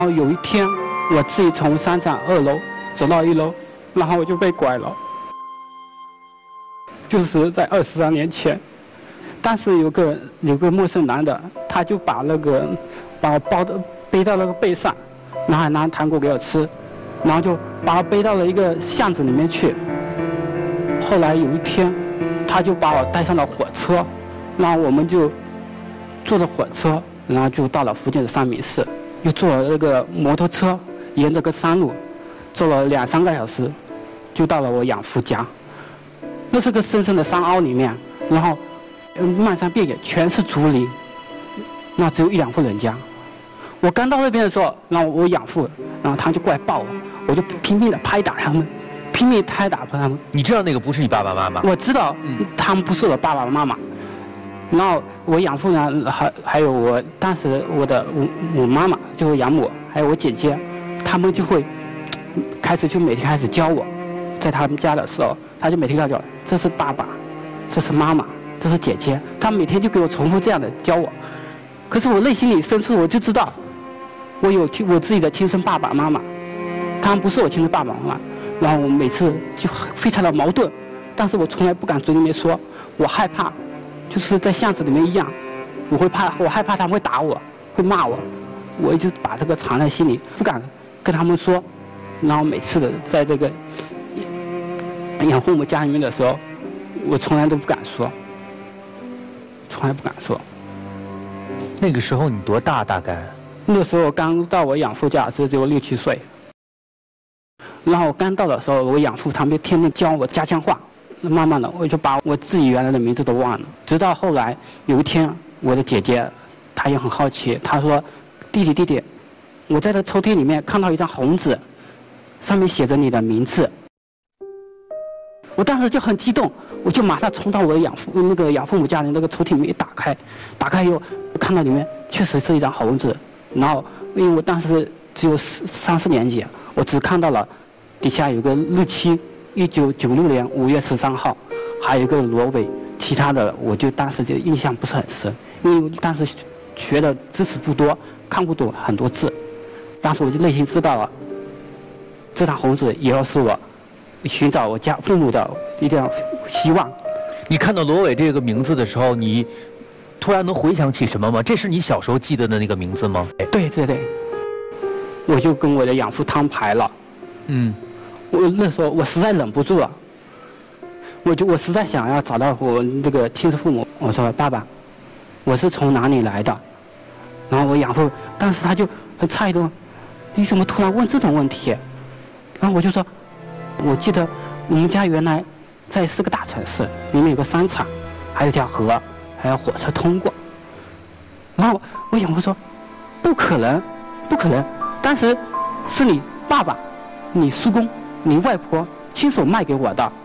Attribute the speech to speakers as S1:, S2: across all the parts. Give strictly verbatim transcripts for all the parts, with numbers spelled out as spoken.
S1: 然后有一天，我自己从商场二楼走到一楼，然后我就被拐了。就是在二十三年前，当时有个有个陌生男的，他就把那个把我抱的背到那个背上，然后还拿糖果给我吃，然后就把我背到了一个巷子里面去。后来有一天，他就把我带上了火车，然后我们就坐着火车，然后就到了附近的三明市，又坐了那个摩托车，沿着个山路，走了两三个小时，就到了我养父家。那是个深深的山凹里面，然后漫山遍野全是竹林，那只有一两户人家。我刚到那边的时候，然后我养父，然后他就过来抱我，我就拼命的拍打他们，拼命拍打他们。
S2: 你知道那个不是你爸爸妈妈？
S1: 我知道，嗯，他们不是我爸爸妈妈。然后我养父呢，还还有我当时我的我我妈妈，就是养母，还有我姐姐，他们就会开始就每天开始教我，在他们家的时候，他就每天教我，这是爸爸，这是妈妈，这是姐姐，他每天就给我重复这样的教我。可是我内心里深处我就知道，我有我自己的亲生爸爸妈妈，他们不是我亲生爸爸妈妈。然后我每次就非常的矛盾，但是我从来不敢嘴里面说，我害怕，就是在巷子里面一样，我会怕，我害怕他们会打我，会骂我，我一直把这个藏在心里，不敢跟他们说。然后每次的在这个养父母家里面的时候，我从来都不敢说，从来不敢说。
S2: 那个时候你多大？大概？
S1: 那时候刚到我养父家的时候只有六七岁。然后我刚到的时候，我养父他们天天教我家乡话，慢慢的我就把我自己原来的名字都忘了。直到后来有一天，我的姐姐她也很好奇，她说：“弟弟弟弟，我在这抽屉里面看到一张红纸，上面写着你的名字。”我当时就很激动，我就马上冲到我的养父那个养父母家的那个抽屉里面一打开，打开以后看到里面确实是一张红纸。然后因为我当时只有三四年级，我只看到了底下有个日期，一九九六年五月十三号，还有一个螺尾，其他的我就当时就印象不是很深，因为当时学的知识不多，看不懂很多字。当时我就内心知道了，这张红纸以后是我寻找我家父母的一点希望。
S2: 你看到罗伟这个名字的时候，你突然能回想起什么吗？这是你小时候记得的那个名字吗？
S1: 对对对，我就跟我的养父摊牌了。嗯，我那时候我实在忍不住了，我就我实在想要找到我这个亲生父母。我说：“爸爸，我是从哪里来的？”然后我养父当时他就很诧异的问：“你怎么突然问这种问题？”然后我就说：“我记得我们家原来在四个大城市，里面有个商场，还有条河，还有火车通过。”然后我养父说：“不可能，不可能！当时是你爸爸、你叔公、你外婆亲手卖给我的。”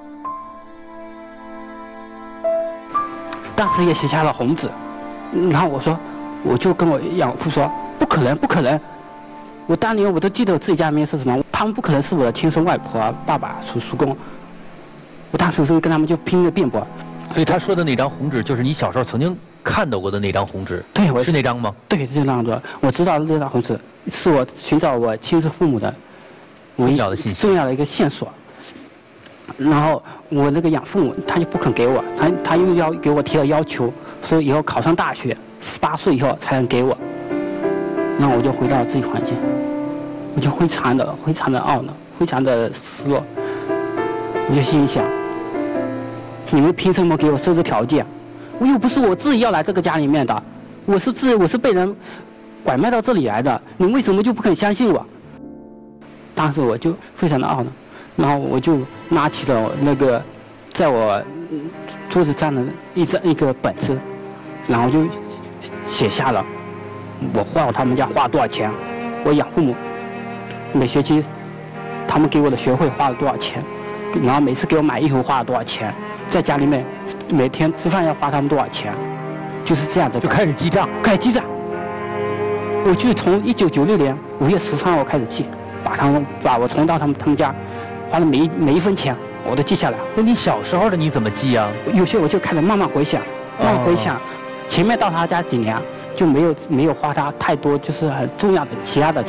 S1: 当时也写下了红纸。然后我说，我就跟我养父说：“不可能，不可能！我当年我都记得我自己家里面是什么，他们不可能是我的亲生外婆、爸爸、叔叔公。”我当时是跟他们就拼命辩驳。
S2: 所以他说的那张红纸，就是你小时候曾经看到过的那张红纸。
S1: 对，我
S2: 是那张吗？
S1: 对，就那样子。我知道这张红纸是我寻找我亲生父母的
S2: 重要的信息，
S1: 重要的一个线索。然后我那个养父母他就不肯给我，他他又要给我提了要求，说以后考上大学，十八岁以后才能给我。那我就回到自己环境，我就非常的非常的懊恼，非常的失落。我就心里想，你们凭什么给我设置条件？我又不是我自己要来这个家里面的，我是自我是被人拐卖到这里来的，你为什么就不肯相信我？当时我就非常的懊恼，然后我就拿起了那个在我桌子上的一张一个本子，然后就写下了我花我他们家花多少钱，我养父母每学期他们给我的学费花了多少钱，然后每次给我买衣服花了多少钱，在家里面每天吃饭要花他们多少钱，就是这样子
S2: 就开始记账，
S1: 开始记账。我就从一九九六年五月十三号开始记，把他们把我从到他们他们家花的每一每一分钱我都记下来。
S2: 那你小时候的你怎么记啊？
S1: 有些我就开始慢慢回想，慢慢回想，哦、前面到他家几年就没有没有花他太多就是很重要的其他的钱。